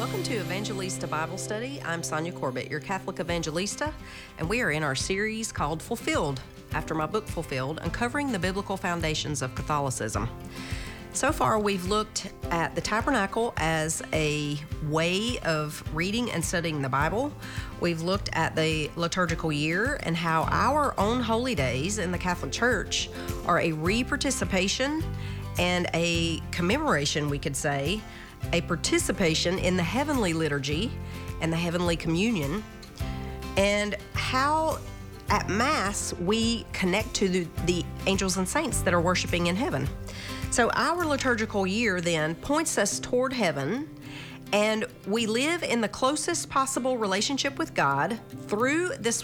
Welcome to Evangelista Bible Study. I'm Sonia Corbett, your Catholic Evangelista, and we are in our series called Fulfilled, after my book Fulfilled, uncovering the biblical foundations of Catholicism. So far, we've looked at the tabernacle as a way of reading and studying the Bible. We've looked at the liturgical year and how our own holy days in the Catholic Church are a re-participation and a commemoration, we could say, a participation in the heavenly liturgy and the heavenly communion, and how at Mass we connect to the angels and saints that are worshiping in heaven. So our liturgical year then points us toward heaven, and we live in the closest possible relationship with God through this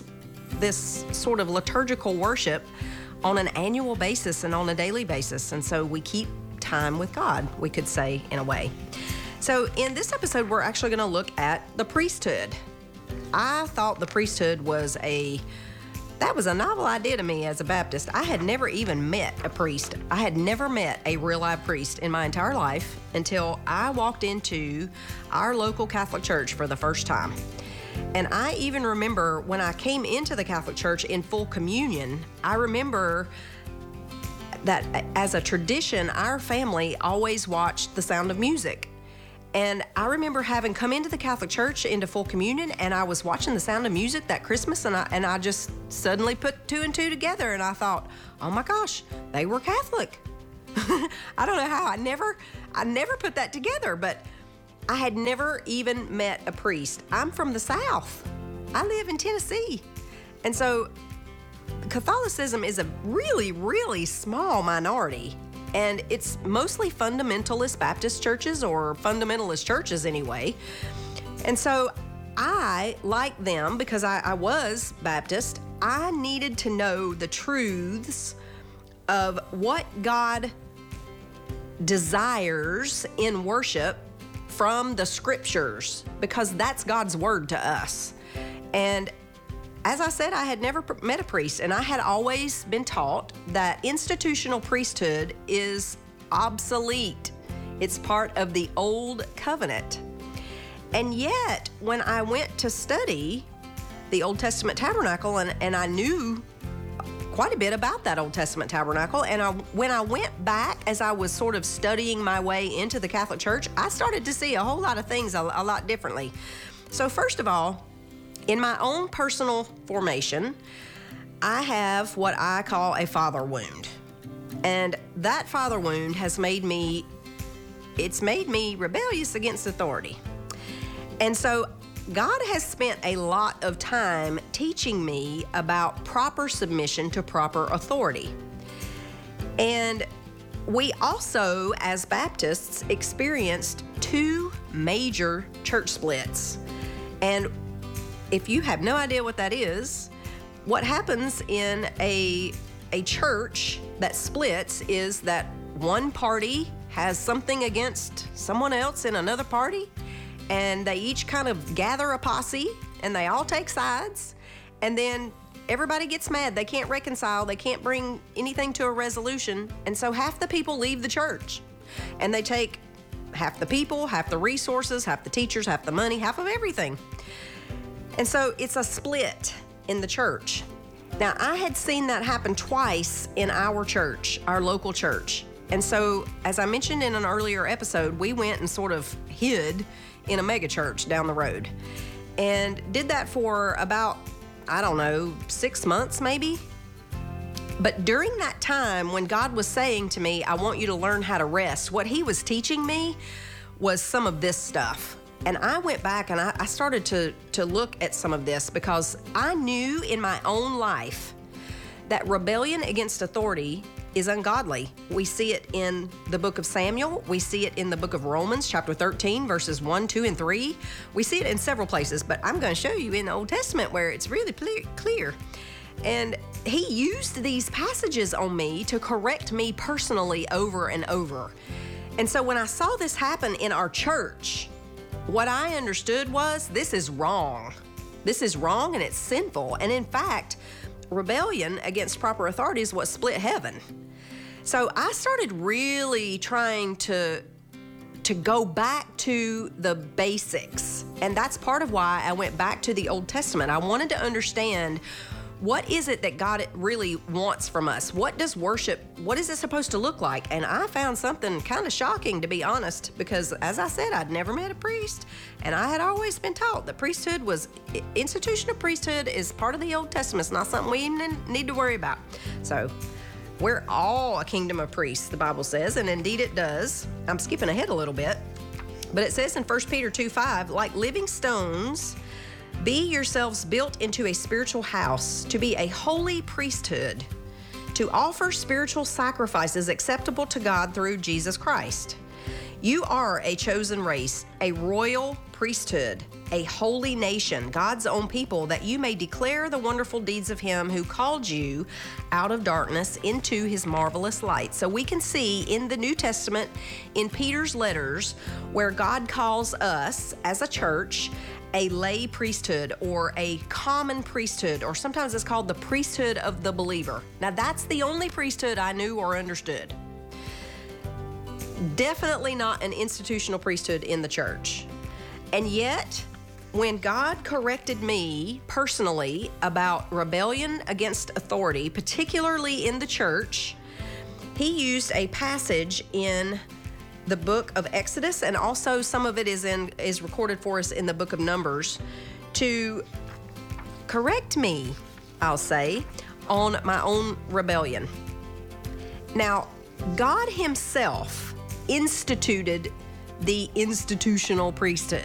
sort of liturgical worship on an annual basis and on a daily basis. And so we keep time with God, we could say, in a way. So in this episode, we're actually going to look at the priesthood. I thought the priesthood was a novel idea to me as a Baptist. I had never even met a priest. I had never met a real live priest in my entire life until I walked into our local Catholic church for the first time. And I even remember when I came into the Catholic Church in full communion, I remember that as a tradition, our family always watched The Sound of Music. And I remember having come into the Catholic Church into full communion, and I was watching The Sound of Music that Christmas, and I just suddenly put two and two together, and I thought, oh my gosh, they were Catholic. I don't know how. I never put that together, but I had never even met a priest. I'm from the South. I live in Tennessee. And so Catholicism is a really, really small minority. And it's mostly fundamentalist Baptist churches, or fundamentalist churches anyway. And so I, like them, because I was Baptist, I needed to know the truths of what God desires in worship from the scriptures, because that's God's word to us. And as I said, I had never met a priest, and I had always been taught that institutional priesthood is obsolete. It's part of the old covenant. And yet, when I went to study the Old Testament tabernacle, and I knew quite a bit about that Old Testament tabernacle, and when I went back as I was sort of studying my way into the Catholic Church, I started to see a whole lot of things a lot differently. So first of all, in my own personal formation, I have what I call a father wound. And that father wound has made me rebellious against authority. And so God has spent a lot of time teaching me about proper submission to proper authority. And we also, as Baptists, experienced two major church splits. And if you have no idea what that is, what happens in a church that splits is that one party has something against someone else in another party, and they each kind of gather a posse, and they all take sides, and then everybody gets mad. They can't reconcile. They can't bring anything to a resolution, and so half the people leave the church, and they take half the people, half the resources, half the teachers, half the money, half of everything. And so it's a split in the church. Now, I had seen that happen twice in our church, our local church. And so, as I mentioned in an earlier episode, we went and sort of hid in a mega church down the road, and did that for about, 6 months maybe. But during that time, when God was saying to me, I want you to learn how to rest, what he was teaching me was some of this stuff. And I went back and I started to look at some of this, because I knew in my own life that rebellion against authority is ungodly. We see it in the book of Samuel. We see it in the book of Romans, chapter 13, verses 1, 2, and 3. We see it in several places, but I'm going to show you in the Old Testament where it's really clear. And he used these passages on me to correct me personally over and over. And so when I saw this happen in our church, what I understood was, this is wrong. This is wrong, and it's sinful. And in fact, rebellion against proper authority is what split heaven. So I started really trying to to go back to the basics. And that's part of why I went back to the Old Testament. I wanted to understand, what is it that God really wants from us? What does worship, what is it supposed to look like? And I found something kind of shocking, to be honest, because as I said, I'd never met a priest, and I had always been taught that institution of priesthood is part of the Old Testament. It's not something we even need to worry about. So we're all a kingdom of priests, the Bible says, and indeed it does. I'm skipping ahead a little bit, but it says in 1 Peter 2:5, like living stones, be yourselves built into a spiritual house, to be a holy priesthood, to offer spiritual sacrifices acceptable to God through Jesus Christ. You are a chosen race, a royal priesthood, a holy nation, God's own people, that you may declare the wonderful deeds of Him who called you out of darkness into His marvelous light. So we can see in the New Testament, in Peter's letters, where God calls us as a church a lay priesthood or a common priesthood, or sometimes it's called the priesthood of the believer. Now that's the only priesthood I knew or understood. Definitely not an institutional priesthood in the church. And yet, when God corrected me personally about rebellion against authority, particularly in the church, He used a passage in the book of Exodus, and also some of it is recorded for us in the book of Numbers, to correct me, I'll say, on my own rebellion. Now, God Himself instituted the institutional priesthood.